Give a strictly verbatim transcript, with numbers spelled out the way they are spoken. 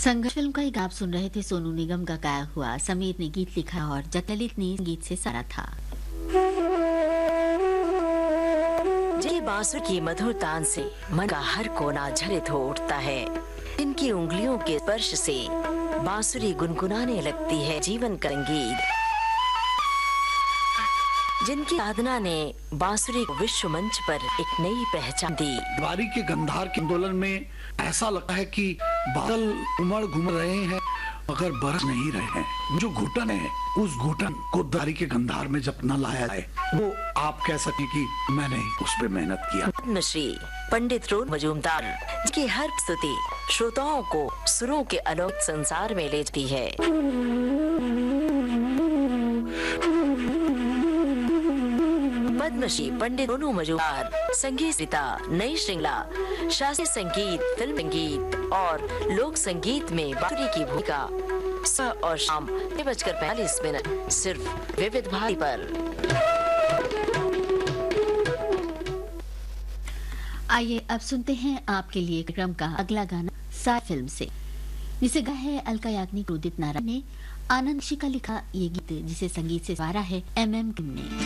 संघर्ष फिल्म का एक आप सुन रहे थे। सोनू निगम का गाया हुआ, समीर ने गीत लिखा और जगललित ने गीत से सारा था। जे बांसुरी की मधुर तान से मन का हर कोना झरित हो उठता है। इनकी उंगलियों के स्पर्श से बांसुरी गुनगुनाने लगती है जीवन का संगीत। जिनकी साधना ने बांसुरी को विश्व मंच पर एक नई पहचान दी। बारी के गंधार के आंदोलन में ऐसा लगता है कि बादल उमड़ घूम रहे हैं मगर बरस नहीं रहे हैं। जो घुटन है उस घुटन को दारी के गंधार में जब न लाया जाए वो आप कह सकें कि मैंने उस पे मेहनत किया। पद्मश्री पंडित रोन मजूमदार की हर स्तुति श्रोताओं को सुरों के अलौकिक संसार में ले जाती है। पद्मश्री पंडित रोनू मजूमदार संगीत पिता नई श्रृंखला शास्त्रीय संगीत, फिल्म संगीत और लोक संगीत में बांसुरी की भूमिका सुबह और शाम छह बजकर पैंतालीस मिनट सिर्फ विविध भारती पर। आइए अब सुनते हैं आपके लिए कार्यक्रम का अगला गाना साय फिल्म से, जिसे गाया है अलका याग्निक, उदित नारायण ने। आनंद ऋषि का लिखा ये गीत जिसे संगीत से सवारा है एम एम किम ने।